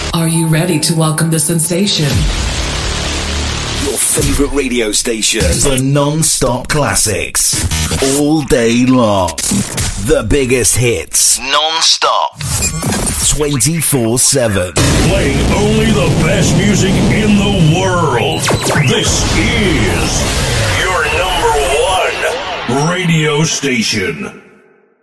Are you ready to welcome the sensation? Your favorite radio station for non-stop classics. All day long. The biggest hits. Non-stop. 24/7. Playing only the best music in the world. This is your number one radio station.